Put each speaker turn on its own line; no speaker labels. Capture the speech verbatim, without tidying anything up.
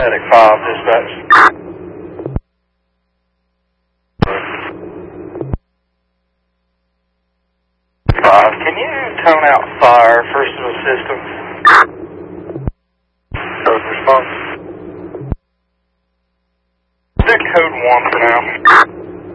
Medic five, dispatch. five, can you tone out fire, first of assistance? Code response. Do code one for now.